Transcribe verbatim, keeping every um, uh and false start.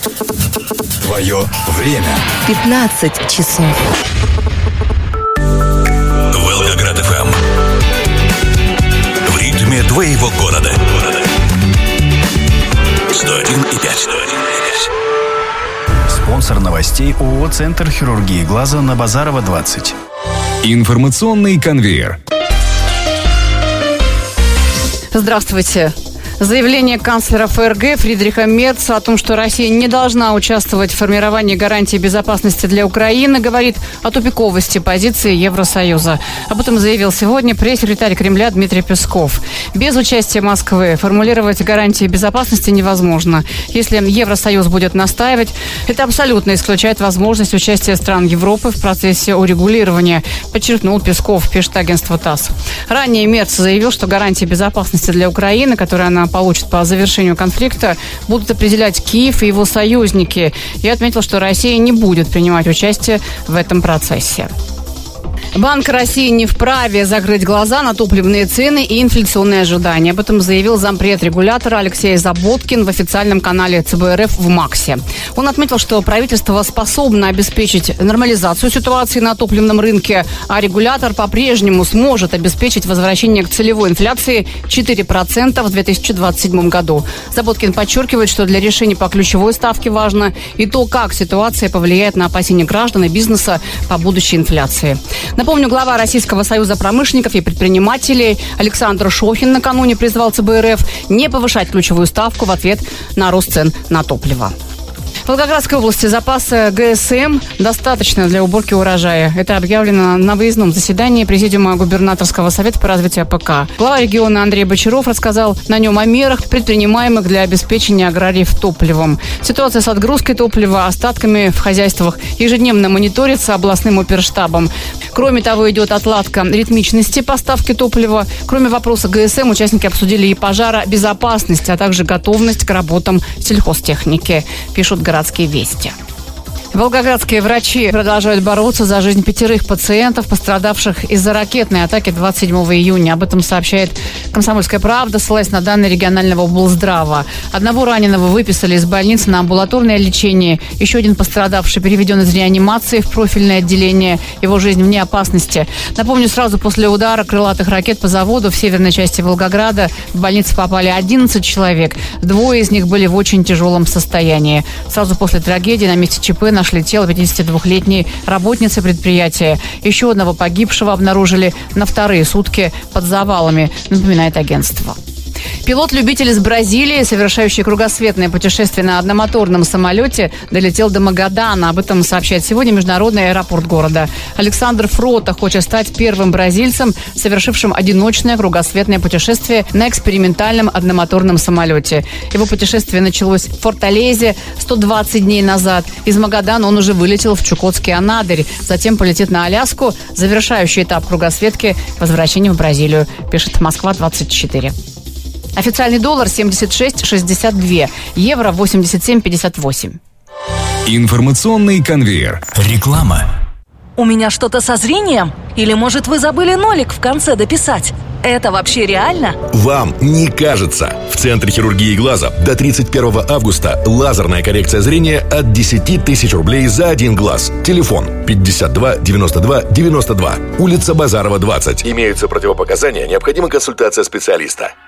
Твое время. пятнадцать часов. Волгоград эф эм. В ритме твоего города. сто один и пять. Спонсор новостей ООО «Центр хирургии глаза» на Базарова, двадцать. Информационный конвейер. Здравствуйте. Заявление канцлера ФРГ Фридриха Мерца о том, что Россия не должна участвовать в формировании гарантий безопасности для Украины, говорит о тупиковости позиции Евросоюза. Об этом заявил сегодня пресс-секретарь Кремля Дмитрий Песков. Без участия Москвы формулировать гарантии безопасности невозможно. Если Евросоюз будет настаивать, это абсолютно исключает возможность участия стран Европы в процессе урегулирования, подчеркнул Песков, пишет агентство ТАСС. Ранее Мерц заявил, что гарантии безопасности для Украины, которые она получит по завершению конфликта, будут определять Киев и его союзники. И отметил, что Россия не будет принимать участие в этом процессе. Банк России не вправе закрыть глаза на топливные цены и инфляционные ожидания. Об этом заявил зампред регулятора Алексей Заботкин в официальном канале ЦБ РФ в МАКСе. Он отметил, что правительство способно обеспечить нормализацию ситуации на топливном рынке, а регулятор по-прежнему сможет обеспечить возвращение к целевой инфляции четыре процента в две тысячи двадцать седьмом году. Заботкин подчеркивает, что для решения по ключевой ставке важно и то, как ситуация повлияет на опасения граждан и бизнеса по будущей инфляции. Напомню, глава Российского союза промышленников и предпринимателей Александр Шохин накануне призвал ЦБ РФ не повышать ключевую ставку в ответ на рост цен на топливо. В Волгоградской области запаса ГСМ достаточно для уборки урожая. Это объявлено на выездном заседании Президиума губернаторского совета по развитию АПК. Глава региона Андрей Бочаров рассказал на нем о мерах, предпринимаемых для обеспечения аграриев топливом. Ситуация с отгрузкой топлива, остатками в хозяйствах ежедневно мониторится областным оперштабом. Кроме того, идет отладка ритмичности поставки топлива. Кроме вопроса ГСМ, участники обсудили и пожаробезопасность, а также готовность к работам сельхозтехники, пишут городские вести. Волгоградские врачи продолжают бороться за жизнь пятерых пациентов, пострадавших из-за ракетной атаки двадцать седьмого июня. Об этом сообщает «Комсомольская правда», ссылаясь на данные регионального облздрава. Одного раненого выписали из больницы на амбулаторное лечение. Еще один пострадавший переведен из реанимации в профильное отделение. Его жизнь вне опасности. Напомню, сразу после удара крылатых ракет по заводу в северной части Волгограда в больницу попали одиннадцать человек. Двое из них были в очень тяжелом состоянии. Сразу после трагедии на месте ЧП нашли Нашли тело пятидесятидвухлетней работницы предприятия. Еще одного погибшего обнаружили на вторые сутки под завалами, напоминает агентство. Пилот-любитель из Бразилии, совершающий кругосветное путешествие на одномоторном самолете, долетел до Магадана. Об этом сообщает сегодня международный аэропорт города. Александр Фрота хочет стать первым бразильцем, совершившим одиночное кругосветное путешествие на экспериментальном одномоторном самолете. Его путешествие началось в Форталезе сто двадцать дней назад. Из Магадана он уже вылетел в Чукотский Анадырь. Затем полетит на Аляску. Завершающий этап кругосветки – возвращение в Бразилию, пишет Москва двадцать четыре. Официальный доллар семьдесят шесть шестьдесят два, евро восемьдесят семь пятьдесят восемь. Информационный конвейер. Реклама. У меня что-то со зрением? Или, может, вы забыли нолик в конце дописать? Это вообще реально? Вам не кажется. В Центре хирургии глаза до тридцать первого августа лазерная коррекция зрения от десять тысяч рублей за один глаз. Телефон пятьдесят два девяносто два девяносто два. Улица Базарова, двадцать. Имеются противопоказания, необходима консультация специалиста.